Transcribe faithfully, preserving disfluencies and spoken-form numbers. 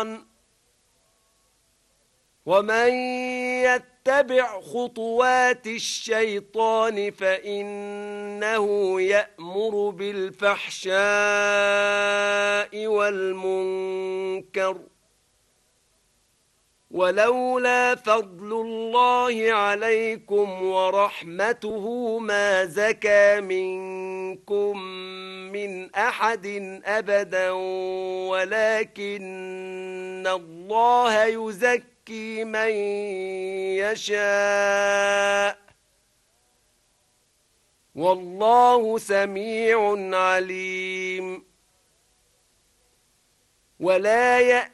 ومن يتبع خطوات الشيطان فإنه يأمر بالفحشاء والمنكر ولولا فضل الله عليكم ورحمته ما زكى منكم من أحد أبدا ولكن الله يزكي من يشاء والله سميع عليم. ولا يأتي